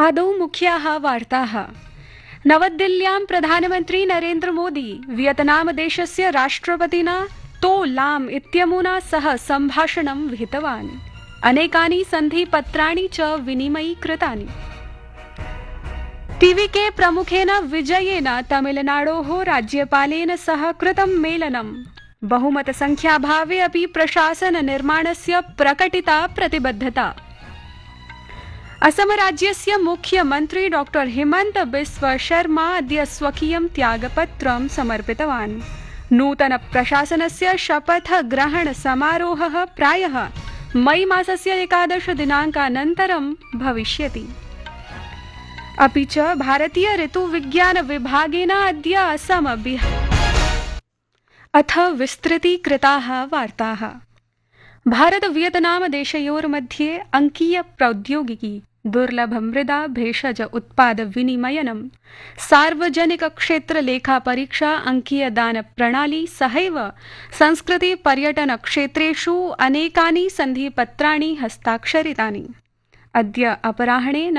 आदौ मुख्याः वार्ताः। नवदिल्ल्यां प्रधानमन्त्री नरेन्द्र मोदी वियतनामदेशस्य राष्ट्रपतिना तो लाम इत्यमुना सह सम्भाषणं विहितवान्। अनेकानि सन्धिपत्राणि च विनिमयीकृतानि। टीवीके प्रमुखेन विजयेन तमिलनाडोः राज्यपालेन सह कृतं मेलनं बहुमतसंख्याभावे अपि प्रशासननिर्माणस्य प्रकटिता प्रतिबद्धता। असमराज्यस्य मुख्यमन्त्री डॉ हिमन्त बिस्व शर्मा अद्य स्वकीयं त्यागपत्रं समर्पितवान्। नूतन प्रशासनस्य शपथग्रहण समारोहः प्रायः मई मासस्य 11 दिनाङ्कानन्तरं भविष्यति। अपि च भारतीय ऋतुविज्ञान विभागेन अद्य असम अथ विस्तृतीकृताः वार्ताः। भारत वियतनाम देशयोर्मध्ये अंकीय प्रौद्योगिकी दुर्लभ मृदा भेषज उत्पाद विनिमयनं सार्वजनिक क्षेत्र लेखा परीक्षा अंकीय दान प्रणाली सहैव संस्कृति पर्यटन क्षेत्रेषु अनेकानि सन्धिपत्राणि हस्ताक्षरितानि। अद्य अपराह्णे